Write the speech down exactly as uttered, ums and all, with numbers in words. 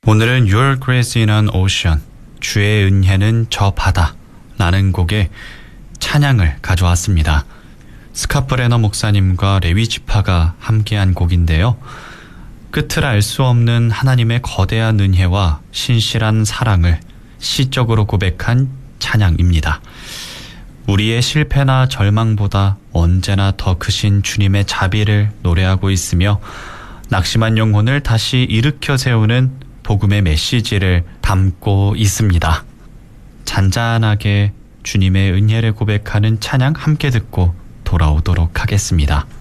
오늘은 Your Grace in an Ocean, 주의 은혜는 저 바다 라는 곡의 찬양을 가져왔습니다. 스캇브레너 목사님과 레위 지파가 함께한 곡인데요. 끝을 알 수 없는 하나님의 거대한 은혜와 신실한 사랑을 시적으로 고백한 찬양입니다. 우리의 실패나 절망보다 언제나 더 크신 주님의 자비를 노래하고 있으며 낙심한 영혼을 다시 일으켜 세우는 복음의 메시지를 담고 있습니다. 잔잔하게 주님의 은혜를 고백하는 찬양 함께 듣고 돌아오도록 하겠습니다.